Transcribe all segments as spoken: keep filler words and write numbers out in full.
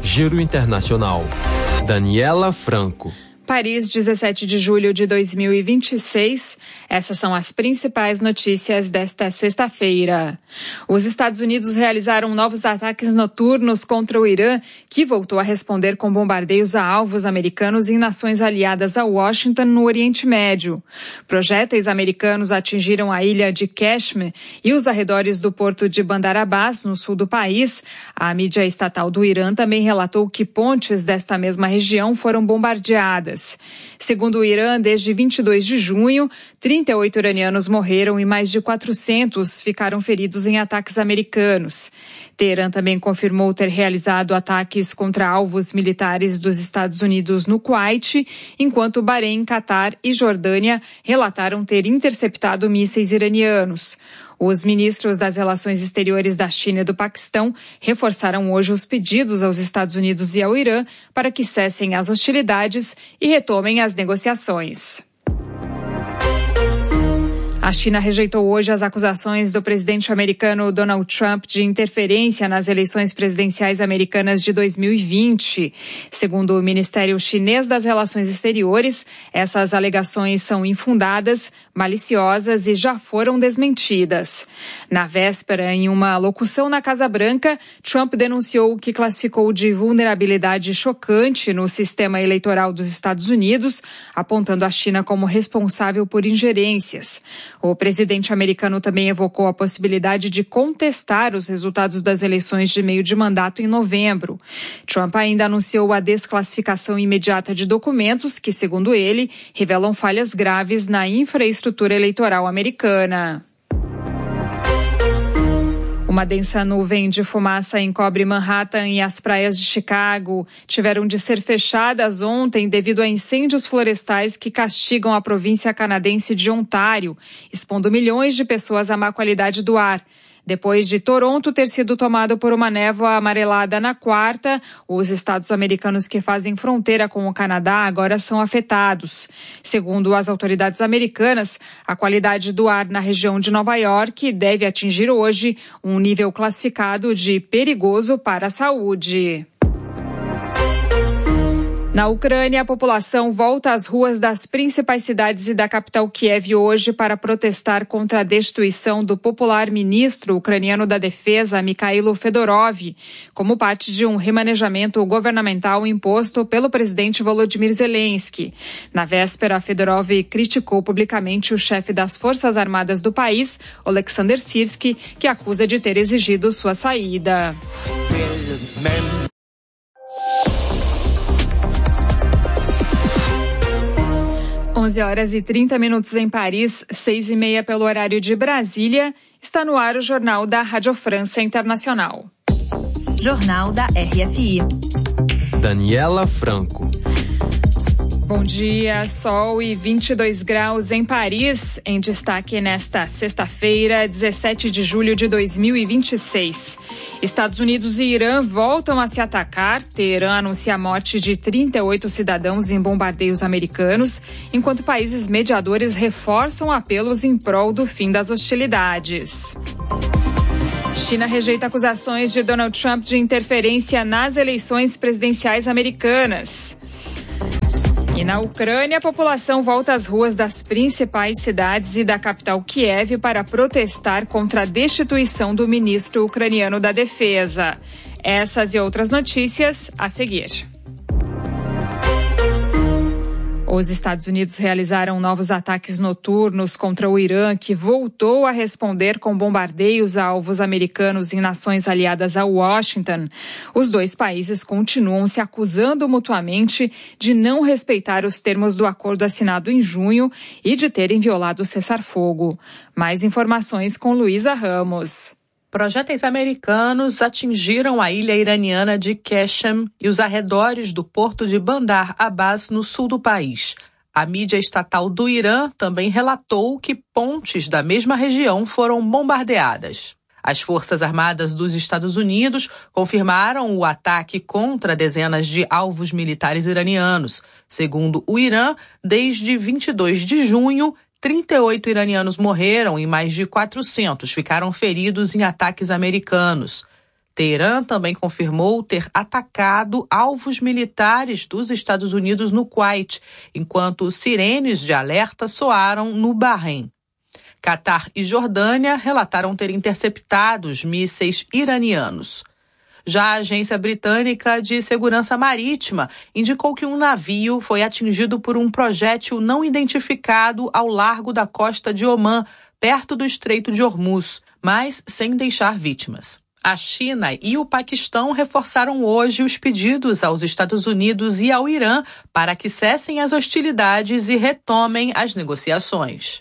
Giro Internacional. Daniela Franco. Paris, dezessete de julho de dois mil e vinte e seis. Essas são as principais notícias desta sexta-feira. Os Estados Unidos realizaram novos ataques noturnos contra o Irã, que voltou a responder com bombardeios a alvos americanos em nações aliadas a Washington, no Oriente Médio. Projéteis americanos atingiram a ilha de Kashmir e os arredores do porto de Bandar Abbas, no sul do país. A mídia estatal do Irã também relatou que pontes desta mesma região foram bombardeadas. Segundo o Irã, desde vinte e dois de junho, trinta e oito iranianos morreram e mais de quatrocentos ficaram feridos em ataques americanos. Teherã também confirmou ter realizado ataques contra alvos militares dos Estados Unidos no Kuwait, enquanto Bahrein, Catar e Jordânia relataram ter interceptado mísseis iranianos. Os ministros das Relações Exteriores da China e do Paquistão reforçaram hoje os pedidos aos Estados Unidos e ao Irã para que cessem as hostilidades e retomem as negociações. A China rejeitou hoje as acusações do presidente americano Donald Trump de interferência nas eleições presidenciais americanas de dois mil e vinte. Segundo o Ministério Chinês das Relações Exteriores, essas alegações são infundadas, maliciosas e já foram desmentidas. Na véspera, em uma locução na Casa Branca, Trump denunciou o que classificou de vulnerabilidade chocante no sistema eleitoral dos Estados Unidos, apontando a China como responsável por ingerências. O presidente americano também evocou a possibilidade de contestar os resultados das eleições de meio de mandato em novembro. Trump ainda anunciou a desclassificação imediata de documentos que, segundo ele, revelam falhas graves na infraestrutura eleitoral americana. Uma densa nuvem de fumaça encobre Manhattan e as praias de Chicago tiveram de ser fechadas ontem devido a incêndios florestais que castigam a província canadense de Ontário, expondo milhões de pessoas à má qualidade do ar. Depois de Toronto ter sido tomado por uma névoa amarelada na quarta, os estados americanos que fazem fronteira com o Canadá agora são afetados. Segundo as autoridades americanas, a qualidade do ar na região de Nova York deve atingir hoje um nível classificado de perigoso para a saúde. Na Ucrânia, a população volta às ruas das principais cidades e da capital Kiev hoje para protestar contra a destituição do popular ministro ucraniano da Defesa, Mikhailo Fedorov, como parte de um remanejamento governamental imposto pelo presidente Volodymyr Zelensky. Na véspera, Fedorov criticou publicamente o chefe das Forças Armadas do país, Oleksandr Syrskyi, que acusa de ter exigido sua saída. onze horas e trinta minutos em Paris, seis e meia pelo horário de Brasília. Está no ar o Jornal da Rádio França Internacional. Jornal da R F I. Daniela Franco. Bom dia, sol e vinte e dois graus em Paris, em destaque nesta sexta-feira, dezessete de julho de dois mil e vinte e seis. Estados Unidos e Irã voltam a se atacar. Teherã anuncia a morte de trinta e oito cidadãos em bombardeios americanos, enquanto países mediadores reforçam apelos em prol do fim das hostilidades. China rejeita acusações de Donald Trump de interferência nas eleições presidenciais americanas. E na Ucrânia, a população volta às ruas das principais cidades e da capital Kiev para protestar contra a destituição do ministro ucraniano da Defesa. Essas e outras notícias a seguir. Os Estados Unidos realizaram novos ataques noturnos contra o Irã, que voltou a responder com bombardeios a alvos americanos em nações aliadas a Washington. Os dois países continuam se acusando mutuamente de não respeitar os termos do acordo assinado em junho e de terem violado o cessar-fogo. Mais informações com Luísa Ramos. Projéteis americanos atingiram a ilha iraniana de Kashmir e os arredores do porto de Bandar Abbas, no sul do país. A mídia estatal do Irã também relatou que pontes da mesma região foram bombardeadas. As Forças Armadas dos Estados Unidos confirmaram o ataque contra dezenas de alvos militares iranianos. Segundo o Irã, desde vinte e dois de junho, trinta e oito iranianos morreram e mais de quatrocentos ficaram feridos em ataques americanos. Teherã também confirmou ter atacado alvos militares dos Estados Unidos no Kuwait, enquanto sirenes de alerta soaram no Bahrein. Catar e Jordânia relataram ter interceptado os mísseis iranianos. Já a Agência Britânica de Segurança Marítima indicou que um navio foi atingido por um projétil não identificado ao largo da costa de Omã, perto do Estreito de Hormuz, mas sem deixar vítimas. A China e o Paquistão reforçaram hoje os pedidos aos Estados Unidos e ao Irã para que cessem as hostilidades e retomem as negociações.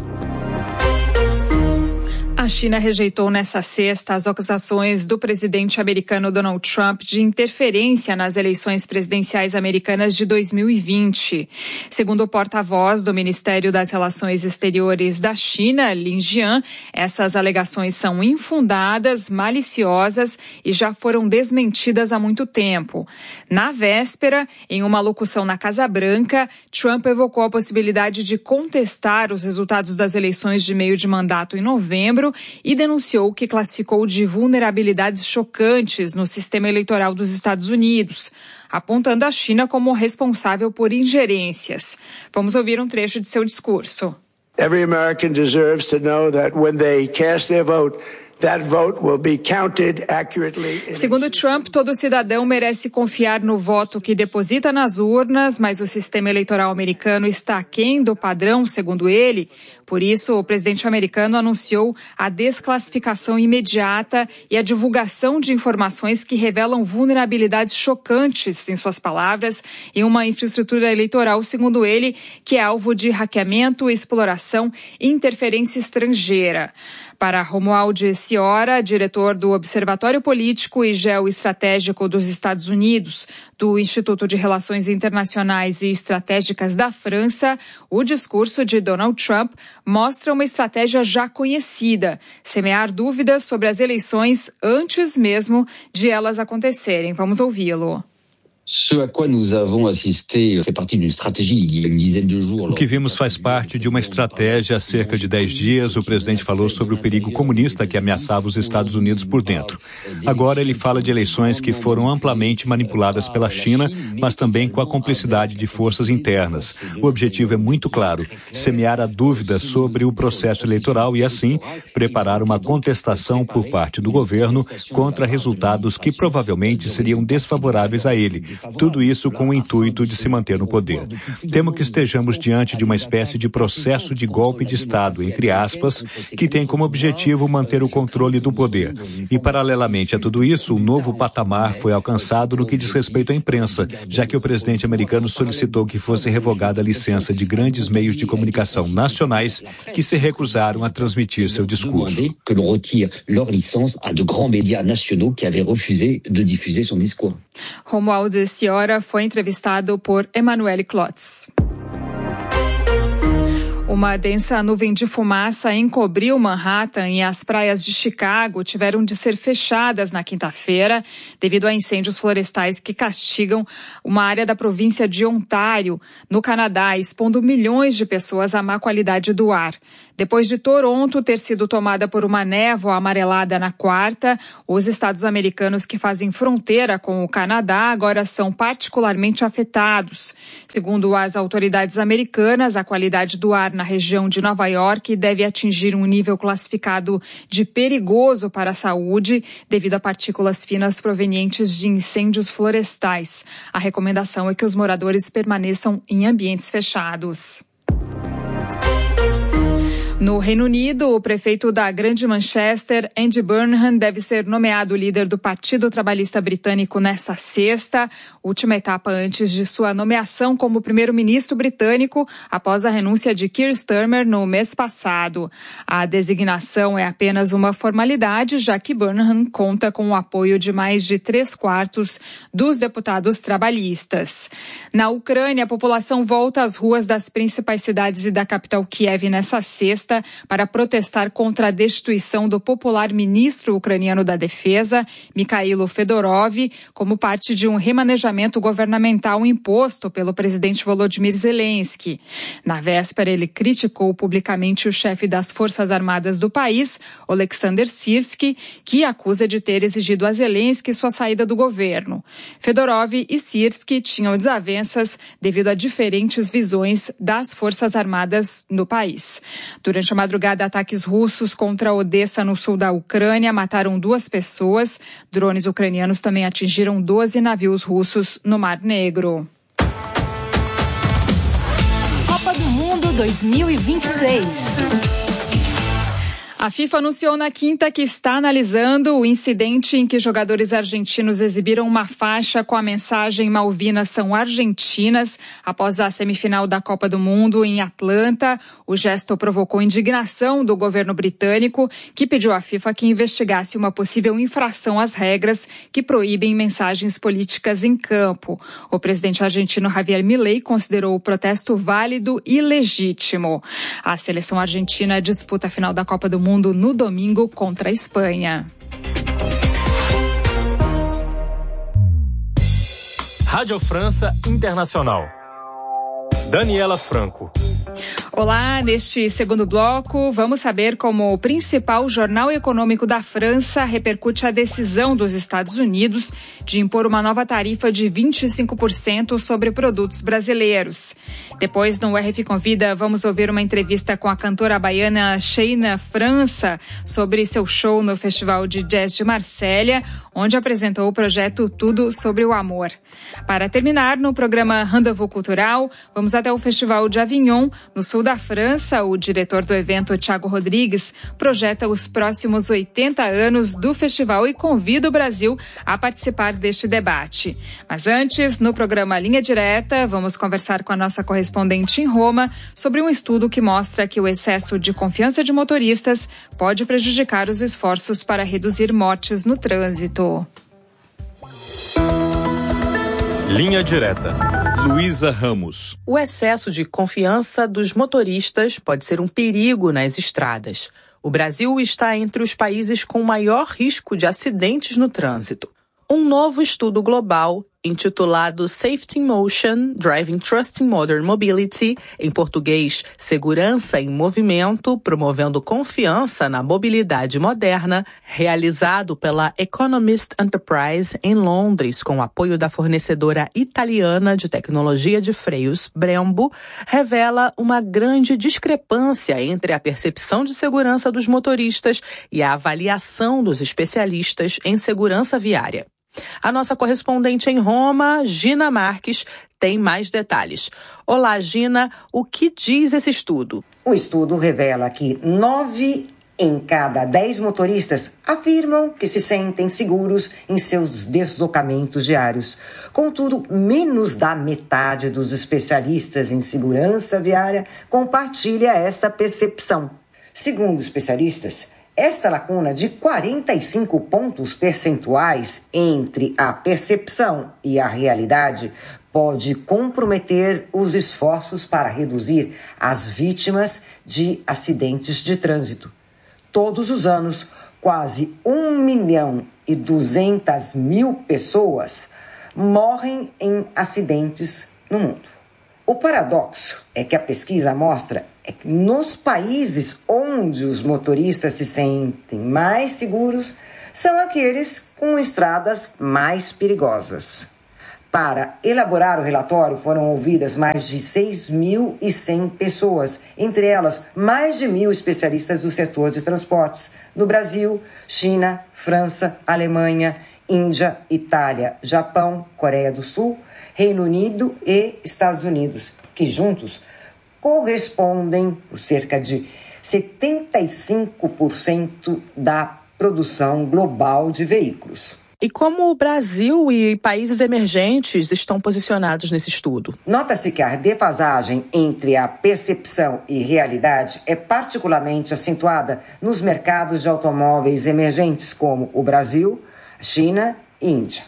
A China rejeitou nesta sexta as acusações do presidente americano Donald Trump de interferência nas eleições presidenciais americanas de dois mil e vinte. Segundo o porta-voz do Ministério das Relações Exteriores da China, Lin Jian, essas alegações são infundadas, maliciosas e já foram desmentidas há muito tempo. Na véspera, em uma locução na Casa Branca, Trump evocou a possibilidade de contestar os resultados das eleições de meio de mandato em novembro e denunciou o que classificou de vulnerabilidades chocantes no sistema eleitoral dos Estados Unidos, apontando a China como responsável por ingerências. Vamos ouvir um trecho de seu discurso. Every American deserves to know that when they cast their vote, that vote will be counted accurately. Segundo Trump, todo cidadão merece confiar no voto que deposita nas urnas, mas o sistema eleitoral americano está aquém do padrão, segundo ele. Por isso, o presidente americano anunciou a desclassificação imediata e a divulgação de informações que revelam vulnerabilidades chocantes, em suas palavras, em uma infraestrutura eleitoral, segundo ele, que é alvo de hackeamento, exploração e interferência estrangeira. Para Romuald Ciora, diretor do Observatório Político e Geoestratégico dos Estados Unidos, do Instituto de Relações Internacionais e Estratégicas da França, o discurso de Donald Trump mostra uma estratégia já conhecida, semear dúvidas sobre as eleições antes mesmo de elas acontecerem. Vamos ouvi-lo. Ce à quoi nous avons assisté fait partie d'une stratégie il y a une dizaine de jours. O que vimos faz parte de uma estratégia. Há cerca de dez dias, o presidente falou sobre o perigo comunista que ameaçava os Estados Unidos por dentro. Agora ele fala de eleições que foram amplamente manipuladas pela China, mas também com a cumplicidade de forças internas. O objetivo é muito claro: semear a dúvida sobre o processo eleitoral e, assim, preparar uma contestação por parte do governo contra resultados que provavelmente seriam desfavoráveis a ele. Tudo isso com o intuito de se manter no poder. Temo que estejamos diante de uma espécie de processo de golpe de Estado, entre aspas, que tem como objetivo manter o controle do poder. E, paralelamente a tudo isso, um novo patamar foi alcançado no que diz respeito à imprensa, já que o presidente americano solicitou que fosse revogada a licença de grandes meios de comunicação nacionais que se recusaram a transmitir seu discurso. Que l'on retire leur licence à de grands médias nationaux qui avaient refusé de diffuser son discours. Romuald Ciora foi entrevistado por Emanuele Klotz. Uma densa nuvem de fumaça encobriu Manhattan e as praias de Chicago tiveram de ser fechadas na quinta-feira devido a incêndios florestais que castigam uma área da província de Ontário, no Canadá, expondo milhões de pessoas à má qualidade do ar. Depois de Toronto ter sido tomada por uma névoa amarelada na quarta, os estados americanos que fazem fronteira com o Canadá agora são particularmente afetados. Segundo as autoridades americanas, a qualidade do ar na região de Nova York deve atingir um nível classificado de perigoso para a saúde devido a partículas finas provenientes de incêndios florestais. A recomendação é que os moradores permaneçam em ambientes fechados. No Reino Unido, o prefeito da Grande Manchester, Andy Burnham, deve ser nomeado líder do Partido Trabalhista Britânico nesta sexta, última etapa antes de sua nomeação como primeiro-ministro britânico após a renúncia de Keir Starmer no mês passado. A designação é apenas uma formalidade, já que Burnham conta com o apoio de mais de três quartos dos deputados trabalhistas. Na Ucrânia, a população volta às ruas das principais cidades e da capital Kiev nesta sexta, protesta para protestar contra a destituição do popular ministro ucraniano da Defesa, Mikhailo Fedorov, como parte de um remanejamento governamental imposto pelo presidente Volodymyr Zelensky. Na véspera, ele criticou publicamente o chefe das Forças Armadas do país, Oleksandr Syrskyi, que acusa de ter exigido a Zelensky sua saída do governo. Fedorov e Syrskyi tinham desavenças devido a diferentes visões das Forças Armadas no país. Durante a madrugada, ataques russos contra Odessa, no sul da Ucrânia, mataram duas pessoas. Drones ucranianos também atingiram doze navios russos no Mar Negro. Copa do Mundo dois mil e vinte e seis. A FIFA anunciou na quinta que está analisando o incidente em que jogadores argentinos exibiram uma faixa com a mensagem "Malvinas são argentinas" após a semifinal da Copa do Mundo em Atlanta. O gesto provocou indignação do governo britânico, que pediu à FIFA que investigasse uma possível infração às regras que proíbem mensagens políticas em campo. O presidente argentino Javier Milei considerou o protesto válido e legítimo. A seleção argentina disputa a final da Copa do Mundo no domingo contra a Espanha. Rádio França Internacional. Daniela Franco. Olá, neste segundo bloco, vamos saber como o principal jornal econômico da França repercute a decisão dos Estados Unidos de impor uma nova tarifa de vinte e cinco por cento sobre produtos brasileiros. Depois, no R F Convida, vamos ouvir uma entrevista com a cantora baiana Sheina França sobre seu show no Festival de Jazz de Marsella, onde apresentou o projeto Tudo sobre o Amor. Para terminar, no programa Rendezvous Cultural, vamos até o Festival de Avignon, no sul da França. O diretor do evento, Thiago Rodrigues, projeta os próximos oitenta anos do festival e convida o Brasil a participar deste debate. Mas antes, no programa Linha Direta, vamos conversar com a nossa correspondente em Roma sobre um estudo que mostra que o excesso de confiança de motoristas pode prejudicar os esforços para reduzir mortes no trânsito. Linha Direta. Luísa Ramos. O excesso de confiança dos motoristas pode ser um perigo nas estradas. O Brasil está entre os países com maior risco de acidentes no trânsito. Um novo estudo global, intitulado Safety in Motion, Driving Trust in Modern Mobility, em português, Segurança em Movimento, promovendo confiança na mobilidade moderna, realizado pela Economist Enterprise em Londres, com o apoio da fornecedora italiana de tecnologia de freios Brembo, revela uma grande discrepância entre a percepção de segurança dos motoristas e a avaliação dos especialistas em segurança viária. A nossa correspondente em Roma, Gina Marques, tem mais detalhes. Olá, Gina, o que diz esse estudo? O estudo revela que nove em cada dez motoristas afirmam que se sentem seguros em seus deslocamentos diários. Contudo, menos da metade dos especialistas em segurança viária compartilha essa percepção. Segundo especialistas, esta lacuna de quarenta e cinco pontos percentuais entre a percepção e a realidade pode comprometer os esforços para reduzir as vítimas de acidentes de trânsito. Todos os anos, quase um milhão e duzentas mil pessoas morrem em acidentes no mundo. O paradoxo é que a pesquisa mostra é que nos países onde os motoristas se sentem mais seguros são aqueles com estradas mais perigosas. Para elaborar o relatório foram ouvidas mais de seis mil e cem pessoas, entre elas mais de mil especialistas do setor de transportes, no Brasil, China, França, Alemanha, Índia, Itália, Japão, Coreia do Sul, Reino Unido e Estados Unidos, que juntos correspondem por cerca de setenta e cinco por cento da produção global de veículos. E como o Brasil e países emergentes estão posicionados nesse estudo? Nota-se que a defasagem entre a percepção e realidade é particularmente acentuada nos mercados de automóveis emergentes como o Brasil, China e Índia.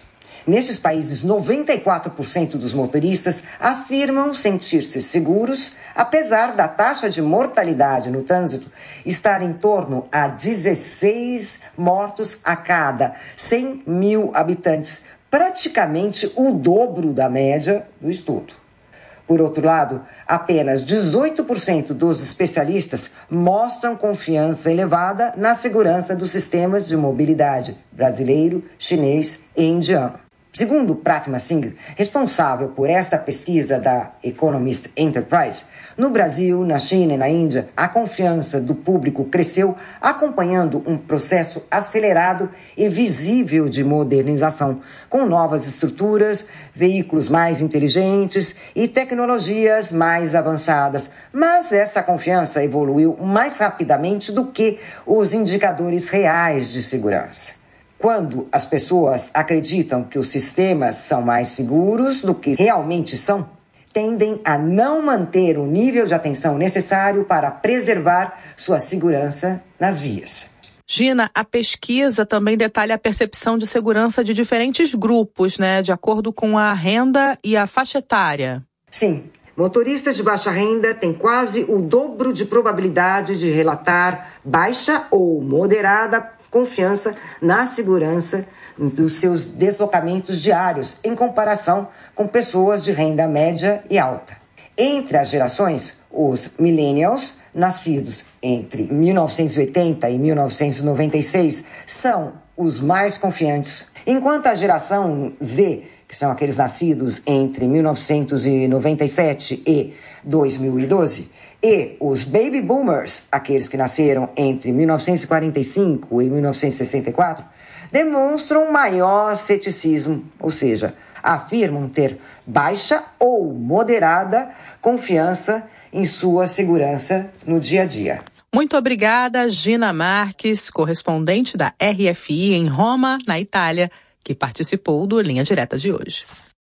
Nestes países, noventa e quatro por cento dos motoristas afirmam sentir-se seguros, apesar da taxa de mortalidade no trânsito estar em torno a dezesseis mortos a cada cem mil habitantes, praticamente o dobro da média do estudo. Por outro lado, apenas dezoito por cento dos especialistas mostram confiança elevada na segurança dos sistemas de mobilidade brasileiro, chinês e indiano. Segundo Pratma Singh, responsável por esta pesquisa da Economist Enterprise, no Brasil, na China e na Índia, a confiança do público cresceu, acompanhando um processo acelerado e visível de modernização, com novas estruturas, veículos mais inteligentes e tecnologias mais avançadas. Mas essa confiança evoluiu mais rapidamente do que os indicadores reais de segurança. Quando as pessoas acreditam que os sistemas são mais seguros do que realmente são, tendem a não manter o nível de atenção necessário para preservar sua segurança nas vias. Gina, a pesquisa também detalha a percepção de segurança de diferentes grupos, né, de acordo com a renda e a faixa etária. Sim. Motoristas de baixa renda têm quase o dobro de probabilidade de relatar baixa ou moderada confiança na segurança dos seus deslocamentos diários, em comparação com pessoas de renda média e alta. Entre as gerações, os millennials, nascidos entre mil novecentos e oitenta e mil novecentos e noventa e seis, são os mais confiantes, enquanto a geração Z, que são aqueles nascidos entre mil novecentos e noventa e sete e dois mil e doze, e os baby boomers, aqueles que nasceram entre mil novecentos e quarenta e cinco e mil novecentos e sessenta e quatro, demonstram maior ceticismo, ou seja, afirmam ter baixa ou moderada confiança em sua segurança no dia a dia. Muito obrigada, Gina Marques, correspondente da R F I em Roma, na Itália, que participou do Linha Direta de hoje.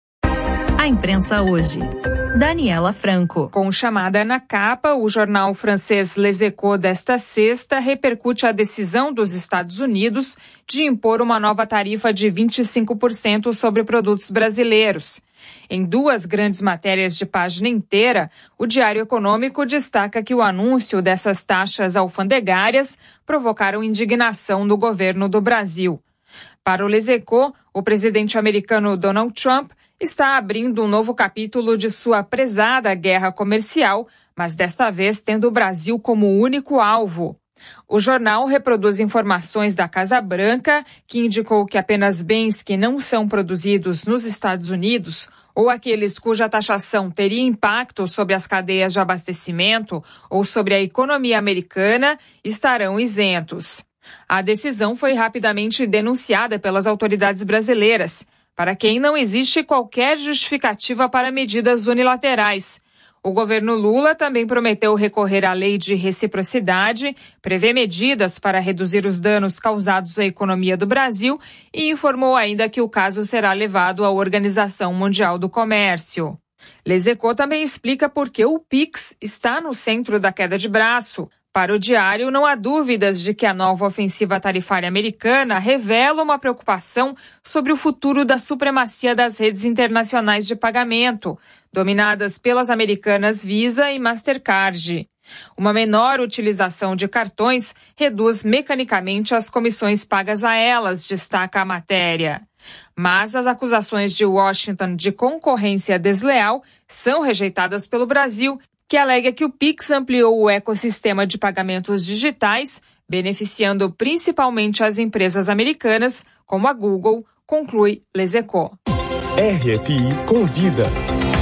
A imprensa hoje. Daniela Franco. Com chamada na capa, o jornal francês Les Echos desta sexta repercute a decisão dos Estados Unidos de impor uma nova tarifa de vinte e cinco por cento sobre produtos brasileiros. Em duas grandes matérias de página inteira, o Diário Econômico destaca que o anúncio dessas taxas alfandegárias provocaram indignação no governo do Brasil. Para o Les Echos, o presidente americano Donald Trump está abrindo um novo capítulo de sua prezada guerra comercial, mas desta vez tendo o Brasil como único alvo. O jornal reproduz informações da Casa Branca, que indicou que apenas bens que não são produzidos nos Estados Unidos ou aqueles cuja taxação teria impacto sobre as cadeias de abastecimento ou sobre a economia americana estarão isentos. A decisão foi rapidamente denunciada pelas autoridades brasileiras, para quem não existe qualquer justificativa para medidas unilaterais. O governo Lula também prometeu recorrer à lei de reciprocidade, prevê medidas para reduzir os danos causados à economia do Brasil e informou ainda que o caso será levado à Organização Mundial do Comércio. Les Echos também explica por que o Pix está no centro da queda de braço. Para o Diário, não há dúvidas de que a nova ofensiva tarifária americana revela uma preocupação sobre o futuro da supremacia das redes internacionais de pagamento, dominadas pelas americanas Visa e Mastercard. Uma menor utilização de cartões reduz mecanicamente as comissões pagas a elas, destaca a matéria. Mas as acusações de Washington de concorrência desleal são rejeitadas pelo Brasil, que alega que o Pix ampliou o ecossistema de pagamentos digitais, beneficiando principalmente as empresas americanas, como a Google, conclui Les Echos. R F I Convida.